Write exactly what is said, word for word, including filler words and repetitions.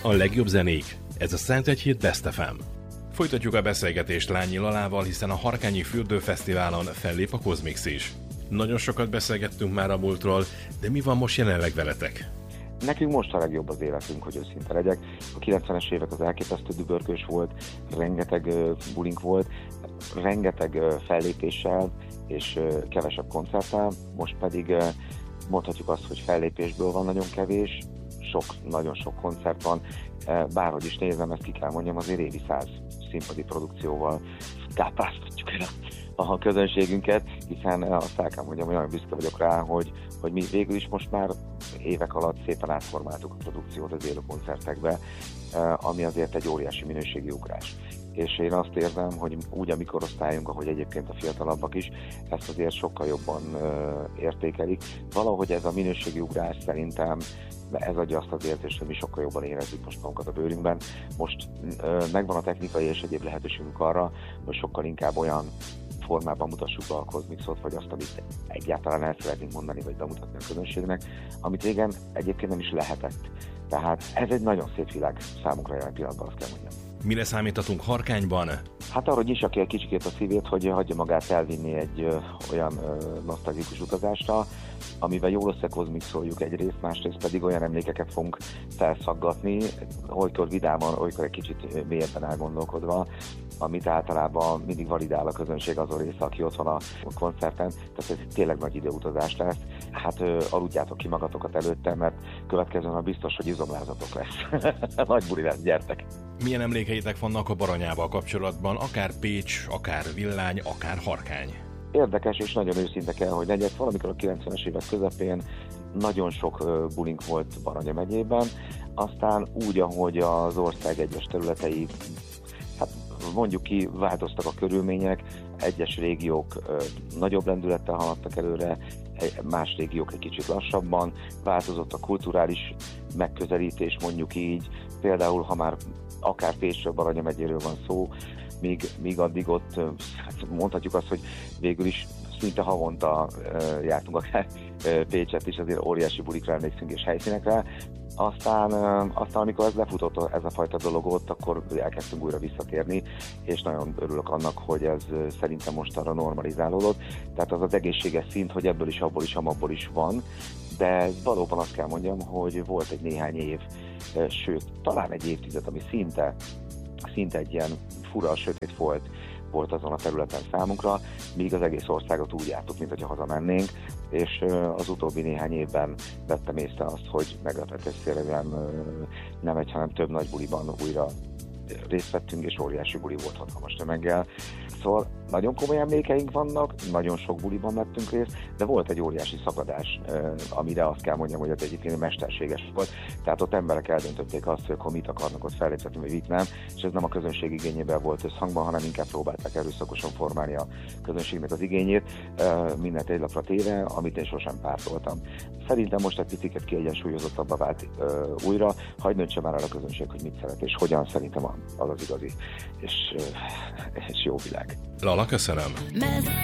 A legjobb zenék. Ez a Szent Egy Hét Best ef em. Folytatjuk a beszélgetést Lányi Lalával, hiszen a Harkányi Fürdőfesztiválon fellép a Kozmix is. Nagyon sokat beszélgettünk már a múltról, de mi van most jelenleg veletek? Nekünk most a legjobb az életünk, hogy őszinte legyek. A kilencvenes évek az elképesztő dübörgős volt, rengeteg uh, bulink volt, rengeteg uh, fellépéssel és uh, kevesebb koncerttel. Most pedig uh, mondhatjuk azt, hogy fellépésből van nagyon kevés, sok, nagyon sok koncert van. Uh, bárhogy is nézem, ezt ki kell mondjam, azért évi száz színpadi produkcióval kápáztatjuk el a közönségünket, hiszen azt el kell mondjam, hogy nagyon büszke vagyok rá, hogy, hogy mi végül is most már évek alatt szépen átformáltuk a produkciót az élő koncertekbe, ami azért egy óriási minőségi ugrás. És én azt érzem, hogy úgy a mi korosztályunk, ahogy egyébként a fiatalabbak is, ezt azért sokkal jobban értékelik. Valahogy ez a minőségi ugrás szerintem ez adja azt az érzést, hogy mi sokkal jobban érezzük most magunkat a bőrünkben. Most megvan a technikai és egyéb lehetőségünk arra, hogy sokkal inkább olyan formában mutassuk be a Kozmixot, vagy azt, amit egyáltalán el szeretnénk mondani, vagy bemutatni a közönségnek, amit régen egyébként nem is lehetett. Tehát ez egy nagyon szép világ számunkra jelen pillanatban, azt kell mondjam. Mire számíthatunk Harkányban? Hát arra nyissa ki egy kicsikét a szívét, hogy hagyja magát elvinni egy ö, olyan ö, nosztalgikus utazásra, amivel jól összekozmixoljuk egyrészt, másrészt pedig olyan emlékeket fogunk felszaggatni, olykor vidáman, olykor egy kicsit mélyebben elgondolkodva, amit általában mindig validál a közönség azon része, aki ott van a koncerten. Tehát ez tényleg nagy időutazás lesz. Hát ö, aludjátok ki magatokat előtte, mert következően a biztos, hogy izomlázatok lesz. Nagy buli lesz, gyertek! Milyen emlékeitek vannak a Baranyával kapcsolatban, akár Pécs, akár Villány, akár Harkány? Érdekes és nagyon őszinte kell, hogy legyek. Valamikor a kilencvenes évek közepén nagyon sok uh, bulink volt Baranya megyében, aztán úgy, ahogy az ország egyes területei, hát mondjuk ki, változtak a körülmények, egyes régiók uh, nagyobb lendülettel haladtak előre, más régiók egy kicsit lassabban, változott a kulturális megközelítés, mondjuk így, például ha már akár Pécsről, Baranya megyéről van szó, míg, míg addig ott hát mondhatjuk azt, hogy végül is szinte havonta uh, jártunk akár uh, Pécset is, azért óriási bulikra emlékszünk és helyszínekre. Aztán, uh, aztán amikor ez lefutott ez a fajta dolog ott, akkor elkezdtünk újra visszatérni, és nagyon örülök annak, hogy ez uh, szerintem most arra normalizálódott. Tehát az az egészséges szint, hogy ebből is, abból is, amabból is van, de valóban azt kell mondjam, hogy volt egy néhány év, uh, sőt, talán egy évtized, ami szinte, szinte egy ilyen fura, sötét volt, volt azon a területen számunkra, míg az egész országot úgy jártuk, mint hogyha hazamennénk, és az utóbbi néhány évben vettem észre azt, hogy meglepetésszerűen nem egy, hanem több nagy buliban újra részt vettünk, és óriási buli volt hatalmas tömeggel. Szóval nagyon komoly emlékeink vannak, nagyon sok buliban vettünk részt, de volt egy óriási szakadás, amire azt kell mondjam, hogy ez egyébként mesterséges volt. Tehát ott emberek eldöntötték azt, hogy akkor mit akarnak ott felléptetni, vagy mit nem, és ez nem a közönség igényével volt összhangban, hanem inkább próbálták erőszakosan formálni a közönségnek az igényét, mindent egy lapra téve, amit én sosem pártoltam. Szerintem most egy picit kiegyensúlyozottabbá vált újra, hagyd döntse már el a közönség, hogy mit szeret, és hogyan, szerintem az az igazi, és, és jó világ. Lala, köszönöm.